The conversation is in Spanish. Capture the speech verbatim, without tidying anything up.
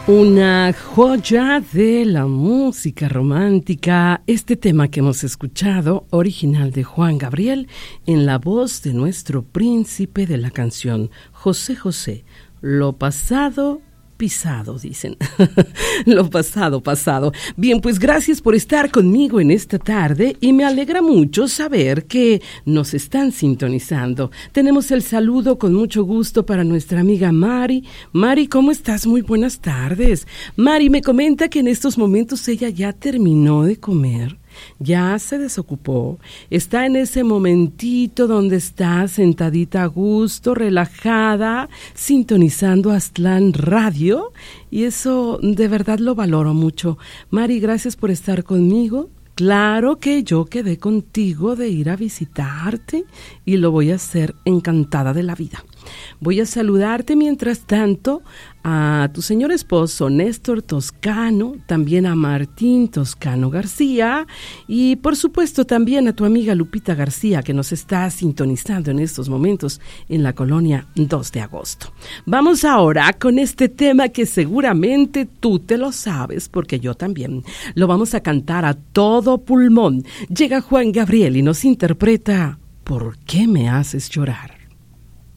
Una joya de la música romántica, este tema que hemos escuchado, original de Juan Gabriel, en la voz de nuestro príncipe de la canción, José José. Lo pasado, pisado, dicen. Lo pasado, pasado. Bien, pues gracias por estar conmigo en esta tarde y me alegra mucho saber que nos están sintonizando. Tenemos el saludo con mucho gusto para nuestra amiga Mari. Mari, ¿cómo estás? Muy buenas tardes. Mari me comenta que en estos momentos ella ya terminó de comer. Ya se desocupó, está en ese momentito donde está sentadita a gusto, relajada, sintonizando Aztlán Radio, y eso de verdad lo valoro mucho. Mari, gracias por estar conmigo. Claro que yo quedé contigo de ir a visitarte y lo voy a hacer encantada de la vida. Voy a saludarte mientras tanto a tu señor esposo Néstor Toscano, también a Martín Toscano García y por supuesto también a tu amiga Lupita García que nos está sintonizando en estos momentos en la colonia dos de agosto. Vamos ahora con este tema que seguramente tú te lo sabes porque yo también. Lo vamos a cantar a todo pulmón. Llega Juan Gabriel y nos interpreta ¿Por qué me haces llorar?